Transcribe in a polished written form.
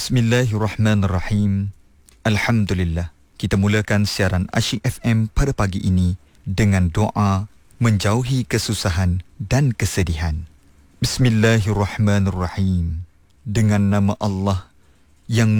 Bismillahirrahmanirrahim. Alhamdulillah. Kita mulakan siaran Asyik FM pada pagi ini dengan doa menjauhi kesusahan dan kesedihan. Bismillahirrahmanirrahim. Dengan nama Allah yang